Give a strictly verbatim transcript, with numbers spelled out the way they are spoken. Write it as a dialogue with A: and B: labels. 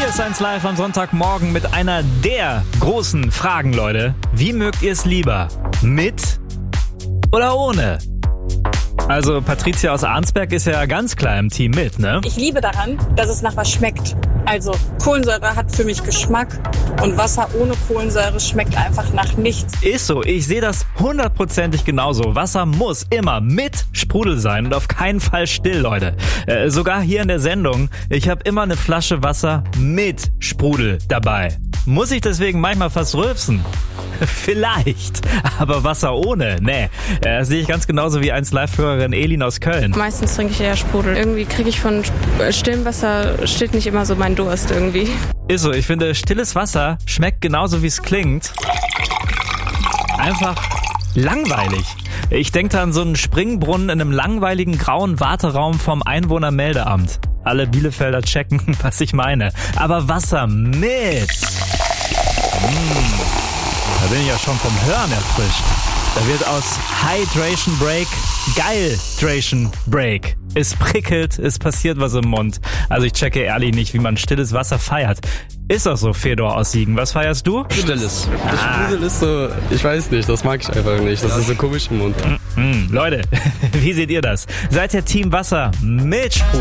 A: Hier ist eins live am Sonntagmorgen mit einer der großen Fragen, Leute. Wie mögt ihr es lieber? Mit oder ohne? Also Patricia aus Arnsberg ist ja ganz klar im Team mit, ne?
B: Ich liebe daran, dass es nach was schmeckt. Also Kohlensäure hat für mich Geschmack und Wasser ohne Kohlensäure schmeckt einfach nach nichts.
A: Ist so, ich sehe das hundertprozentig genauso. Wasser muss immer mit Sprudel sein und auf keinen Fall still, Leute. Äh, sogar hier in der Sendung, ich habe immer eine Flasche Wasser mit Sprudel dabei. Muss ich deswegen manchmal fast rülpsen? Vielleicht, aber Wasser ohne, nee. Das sehe ich ganz genauso wie eins Live-Hörerin Elin aus Köln.
C: Meistens trinke ich eher Sprudel. Irgendwie kriege ich von stillem Wasser, stillt nicht immer so mein Durst irgendwie.
A: Ist so, ich finde, stilles Wasser schmeckt genauso wie es klingt. Einfach langweilig. Ich denke da an so einen Springbrunnen in einem langweiligen grauen Warteraum vom Einwohnermeldeamt. Alle Bielefelder checken, was ich meine. Aber Wasser mit. Mmh. Da bin ich ja schon vom Hören erfrischt. Da wird aus Hydration Break Geildration Break. Es prickelt, es passiert was im Mund. Also ich checke ehrlich nicht, wie man stilles Wasser feiert. Ist doch so, Fedor aus Siegen. Was feierst du?
D: Stilles. Das
A: Ah.
D: Sprudel ist so, ich weiß nicht, das mag ich einfach nicht. Das ist so komisch im Mund.
A: Mm, Leute, wie seht ihr das? Seid ihr Team Wasser mit Sprudel?